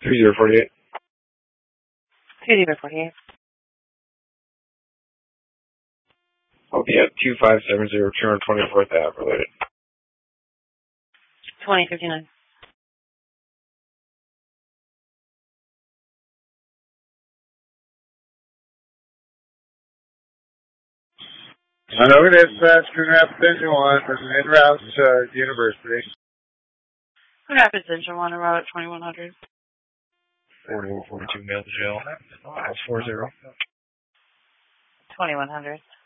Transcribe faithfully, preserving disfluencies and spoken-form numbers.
three zero four eight. three zero four eight. I'll be at two five seven zero two hundred twenty-fourth Ave related. twenty fifty-nine. Hanover Dispatch, Grand Rapids Engine one, en route to University. Grand Rapids Engine one, route twenty-one hundred. forty-one forty-two, mail to jail. Miles four zero. twenty-one hundred.